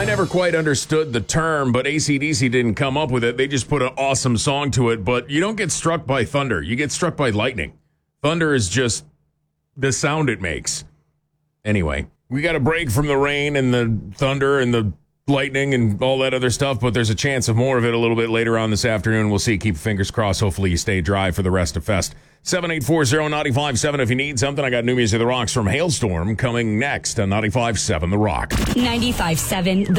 I never quite understood the term, but AC/DC didn't come up with it. They just put an awesome song to it. But you don't get struck by thunder. You get struck by lightning. Thunder is just the sound it makes. Anyway, we got a break from the rain and the thunder and the lightning and all that other stuff, but there's a chance of more of it a little bit later on this afternoon. We'll see. Keep your fingers crossed. Hopefully you stay dry for the rest of Fest. 7840957 if you need something. I got new music of the Rocks from Hailstorm coming next on 95.7 The Rock. 95.7